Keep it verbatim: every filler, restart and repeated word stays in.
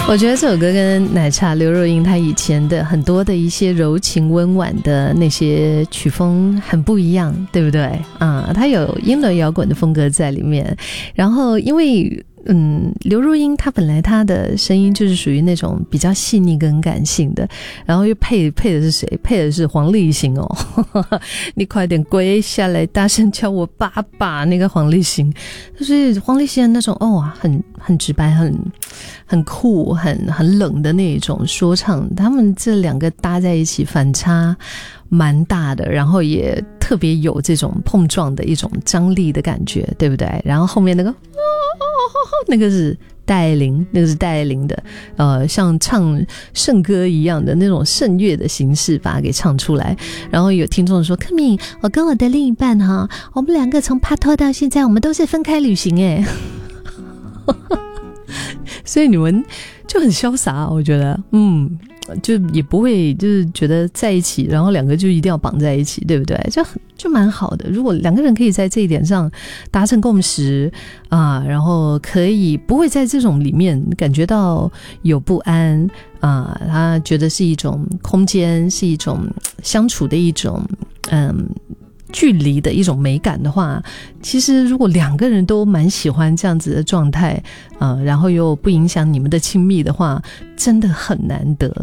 我觉得这首歌跟奶茶刘若英她以前的很多的一些柔情温婉的那些曲风很不一样，对不对啊？她有英伦摇滚的风格在里面，然后因为嗯，刘若英她本来她的声音就是属于那种比较细腻跟感性的，然后又配配的是谁？配的是黄立行哦，你快点跪下来，大声叫我爸爸。那个黄立行，就是黄立行的那种哦，很很直白，很很酷，很很冷的那种说唱，他们这两个搭在一起，反差蛮大的，然后也特别有这种碰撞的一种张力的感觉，对不对？然后后面那个那个是戴爱玲，那个是戴爱玲的，呃，像唱圣歌一样的那种圣乐的形式把它给唱出来。然后有听众说：“柯敏，我跟我的另一半哈，我们两个从拍拖到现在，我们都是分开旅行哎。”所以你们就很潇洒，我觉得，嗯。就也不会就是觉得在一起然后两个就一定要绑在一起，对不对？就就蛮好的。如果两个人可以在这一点上达成共识啊，然后可以不会在这种里面感觉到有不安啊，他觉得是一种空间，是一种相处的一种嗯距离的一种美感的话，其实如果两个人都蛮喜欢这样子的状态，呃，然后又不影响你们的亲密的话，真的很难得。